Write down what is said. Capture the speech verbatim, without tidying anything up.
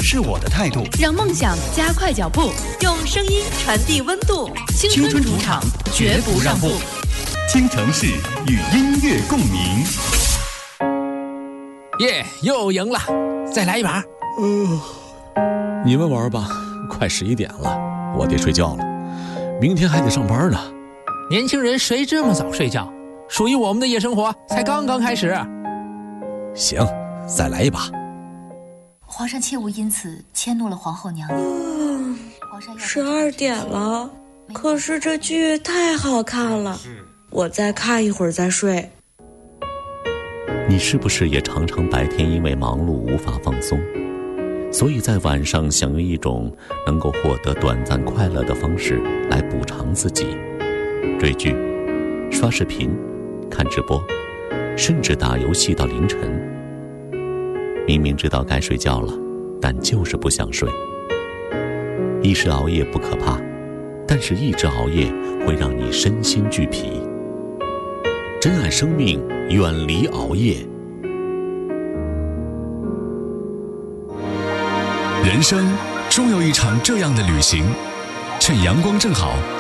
是我的态度， 让梦想加快脚步，用声音传递温度。青春主场，绝不让步。 青城市与音乐共鸣。 耶、yeah, 又赢了，再来一把。 呃，你们玩吧，快十一点了，我得睡觉了，明天还得上班呢。 年轻人谁这么早睡觉？属于我们的夜生活才刚刚开始。 行，再来一把。 皇上切勿因此迁怒了皇后娘娘。 嗯，十二点了，可是这剧太好看了，我再看一会儿再睡。 你是不是也常常白天因为忙碌无法放松，所以在晚上想用一种能够获得短暂快乐的方式来补偿自己？追剧、刷视频、看直播，甚至打游戏到凌晨。明明知道该睡觉了，但就是不想睡。一时熬夜不可怕，但是一直熬夜会让你身心俱疲。珍爱生命，远离熬夜。 人生终有一场这样的旅行，趁阳光正好，